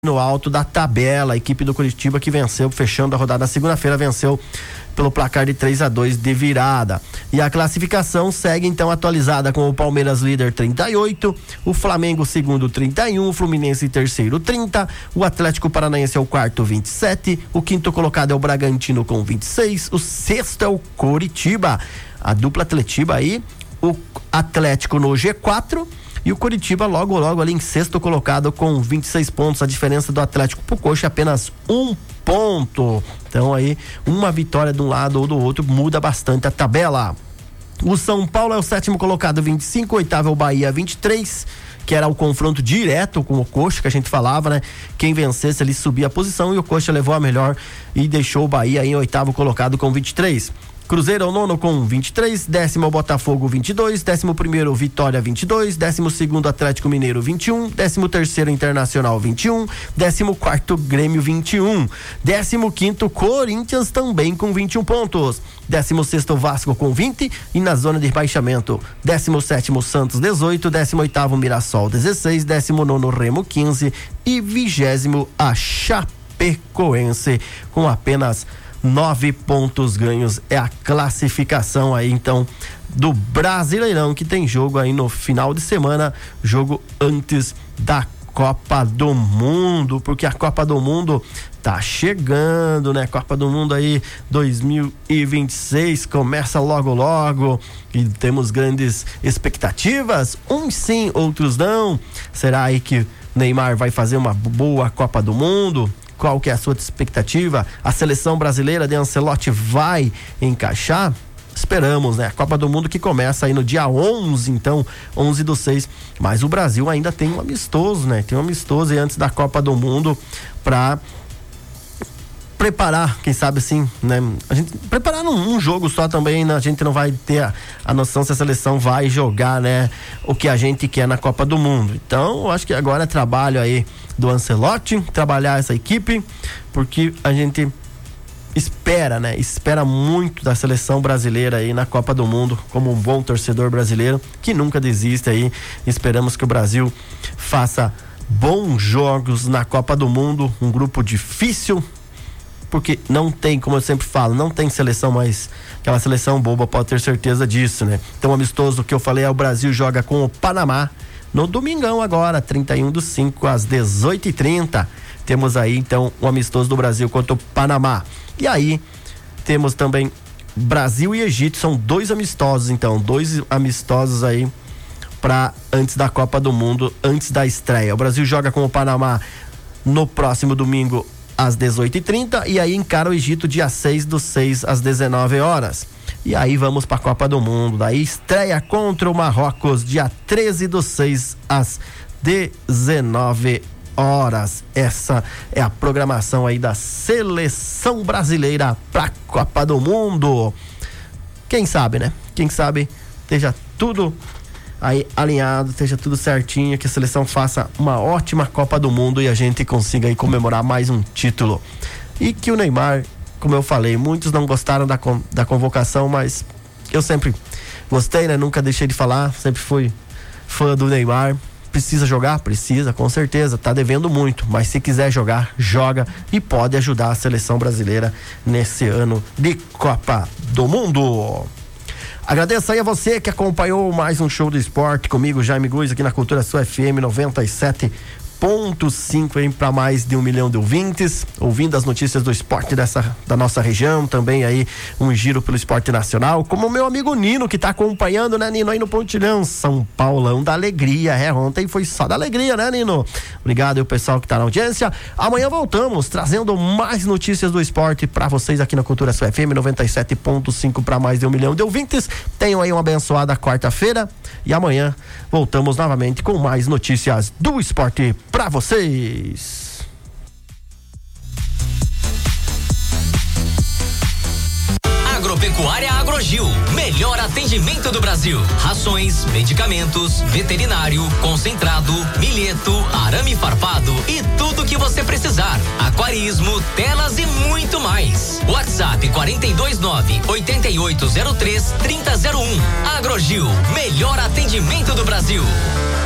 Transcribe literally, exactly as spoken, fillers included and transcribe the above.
no alto da tabela. A equipe do Coritiba que venceu, fechando a rodada na segunda-feira, venceu pelo placar de três a dois de virada. E a classificação segue então atualizada com o Palmeiras líder trinta e oito, o Flamengo segundo trinta e um, o Fluminense terceiro trinta, o Atlético Paranaense é o quarto vinte e sete, o quinto colocado é o Bragantino com vinte e seis, o sexto é o Coritiba. A dupla Atletiba aí, o Atlético no G quatro e o Coritiba logo logo ali em sexto colocado com vinte e seis pontos. A diferença do Atlético pro Coxa é apenas um ponto. Então aí uma vitória de um lado ou do outro muda bastante a tabela. O São Paulo é o sétimo colocado, vinte e cinco, o oitavo é o Bahia, vinte e três, que era o confronto direto com o Coxa que a gente falava, né? Quem vencesse ele subia a posição, e o Coxa levou a melhor e deixou o Bahia em oitavo colocado com vinte e três. Cruzeiro é o nono com vinte e três, décimo é o Botafogo vinte e dois, décimo primeiro Vitória vinte e dois, décimo segundo Atlético Mineiro vinte e um, décimo terceiro Internacional vinte e um, décimo quarto Grêmio vinte e um, décimo quinto Corinthians também com vinte e um pontos, décimo sexto Vasco com vinte e na zona de rebaixamento, décimo sétimo Santos dezoito, décimo oitavo Mirassol dezesseis, décimo nono Remo quinze e vigésimo a Chapecoense com apenas nove pontos ganhos. É a classificação aí então do Brasileirão, que tem jogo aí no final de semana, jogo antes da Copa do Mundo, porque a Copa do Mundo tá chegando, né? Copa do Mundo aí dois mil e vinte e seis começa logo logo e temos grandes expectativas, uns sim, outros não. Será aí que Neymar vai fazer uma boa Copa do Mundo? Qual que é a sua expectativa? A seleção brasileira de Ancelotti vai encaixar? Esperamos, né? A Copa do Mundo que começa aí no dia onze, então, onze do seis. Mas o Brasil ainda tem um amistoso, né? Tem um amistoso aí antes da Copa do Mundo pra preparar, quem sabe assim, né? A gente preparar num um jogo só também, né? A gente não vai ter a, a noção se a seleção vai jogar, né? O que a gente quer na Copa do Mundo. Então, eu acho que agora é trabalho aí do Ancelotti, trabalhar essa equipe, porque a gente espera, né? Espera muito da seleção brasileira aí na Copa do Mundo, como um bom torcedor brasileiro, que nunca desiste aí. Esperamos que o Brasil faça bons jogos na Copa do Mundo, um grupo difícil, porque não tem, como eu sempre falo, não tem seleção mais, aquela seleção boba, pode ter certeza disso, né? Então, o amistoso que eu falei é o Brasil joga com o Panamá no domingão agora, trinta e um do cinco, às dezoito e trinta. Temos aí então o amistoso do Brasil contra o Panamá. E aí temos também Brasil e Egito, são dois amistosos, então, dois amistosos aí para antes da Copa do Mundo, antes da estreia. O Brasil joga com o Panamá no próximo domingo às dezoito e trinta e aí encara o Egito dia seis do seis às dezenove horas. E aí vamos para a Copa do Mundo. Daí estreia contra o Marrocos dia treze do seis às dezenove horas. Essa é a programação aí da seleção brasileira para a Copa do Mundo. Quem sabe, né? Quem sabe esteja tudo aí alinhado, esteja tudo certinho, que a seleção faça uma ótima Copa do Mundo e a gente consiga aí comemorar mais um título. E que o Neymar, como eu falei, muitos não gostaram da, da convocação, mas eu sempre gostei, né? Nunca deixei de falar, sempre fui fã do Neymar. Precisa jogar? Precisa, com certeza, tá devendo muito, mas se quiser jogar, joga e pode ajudar a seleção brasileira nesse ano de Copa do Mundo. Agradeço aí a você que acompanhou mais um Show do Esporte comigo, Jaime Guiz, aqui na Cultura Sul F M noventa e sete ponto cinco, hein, para mais de um milhão de ouvintes, ouvindo as notícias do esporte dessa, da nossa região, também aí um giro pelo esporte nacional, como o meu amigo Nino, que tá acompanhando, né, Nino, aí no Pontilhão, São Paulão da alegria, é, ontem foi só da alegria, né, Nino? Obrigado aí o pessoal que tá na audiência. Amanhã voltamos, trazendo mais notícias do esporte para vocês aqui na Cultura Sul F M noventa e sete ponto cinco para mais de um milhão de ouvintes. Tenham aí uma abençoada quarta-feira e amanhã voltamos novamente com mais notícias do esporte para vocês. Agropecuária Agrogil, melhor atendimento do Brasil. Rações, medicamentos, veterinário, concentrado, milheto, arame farpado e tudo que você precisar. Aquarismo, telas e muito mais. WhatsApp quatro dois nove, oito oito zero três, três zero zero um. Agrogil, melhor atendimento do Brasil.